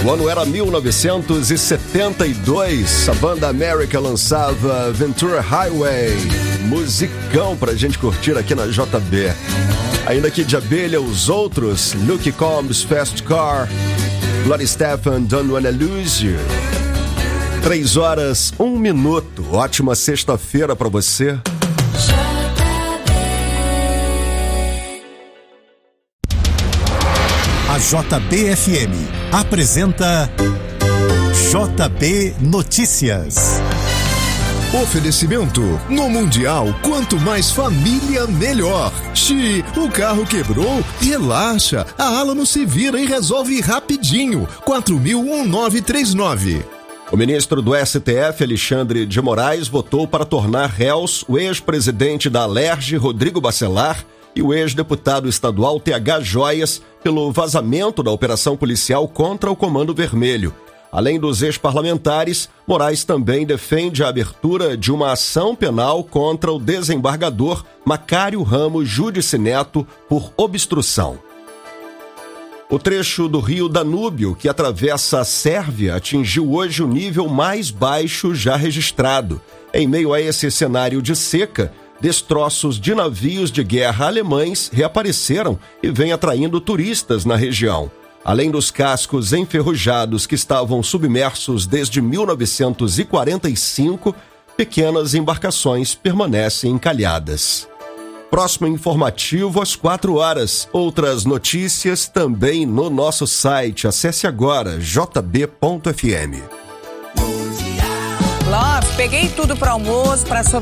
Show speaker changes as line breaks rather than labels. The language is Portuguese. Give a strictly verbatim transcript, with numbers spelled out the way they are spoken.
O ano era mil novecentos e setenta e dois. A banda América lançava Ventura Highway. Musicão pra gente curtir aqui na J B. Ainda aqui de abelha, os outros: Luke Combs, Fast Car, Gloria Estefan, Don't Wanna Lose You. Três horas, um minuto. Ótima sexta-feira pra você.
A J B F M apresenta J B Notícias.
Oferecimento: no Mundial, quanto mais família, melhor. Xi, o carro quebrou? Relaxa, a Alamo se vira e resolve rapidinho. quatro mil nove três nove.
O ministro do S T F, Alexandre de Moraes, votou para tornar réus o ex-presidente da Alerj, Rodrigo Bacelar, e o ex-deputado estadual T H Joias pelo vazamento da operação policial contra o Comando Vermelho. Além dos ex-parlamentares, Moraes também defende a abertura de uma ação penal contra o desembargador Macário Ramos Judice Neto por obstrução. O trecho do rio Danúbio, que atravessa a Sérvia, atingiu hoje o nível mais baixo já registrado. Em meio a esse cenário de seca, destroços de navios de guerra alemães reapareceram e vêm atraindo turistas na região. Além dos cascos enferrujados que estavam submersos desde mil novecentos e quarenta e cinco, pequenas embarcações permanecem encalhadas. Próximo informativo às quatro horas. Outras notícias também no nosso site. Acesse agora j b ponto f m.
Love, peguei tudo para almoço, para